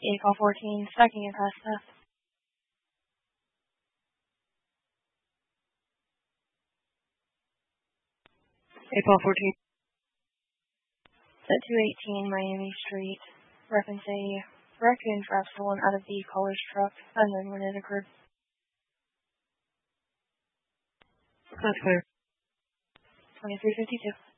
call 14, second and past theft. Call 14. At 218 Miami Street, reference a raccoon trap stolen out of the caller's truck, unknown when it occurred. That's clear. 2352.